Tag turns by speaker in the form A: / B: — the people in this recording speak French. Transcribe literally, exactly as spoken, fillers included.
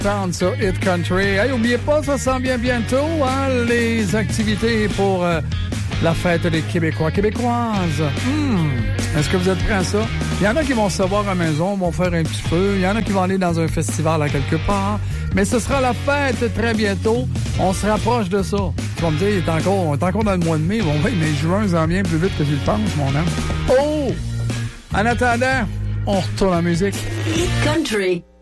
A: Town sur Hit Country. Hey, oubliez pas, ça s'en vient bientôt, hein, les activités pour euh, la fête des Québécois, Québécoises. Hmm. Est-ce que vous êtes prêts à ça? Il y en a qui vont se recevoir à la maison, vont faire un petit peu. Il y en a qui vont aller dans un festival à quelque part. Mais ce sera la fête très bientôt. On se rapproche de ça. Tu vas me dire, il est encore, on est encore dans le mois de mai. Bon, oui, mais juin s'en vient plus vite que tu le penses, mon homme. Oh! En attendant, on retourne en musique.
B: Hit Country.